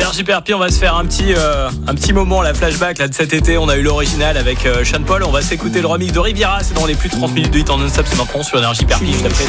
Énergie Perpi, on va se faire un petit moment, la flashback là, de cet été. On a eu l'original avec Sean Paul. On va s'écouter le remix de Riviera. C'est dans les plus de 30 minutes de hit en non-stop. C'est maintenant sur Énergie Perpi, juste après.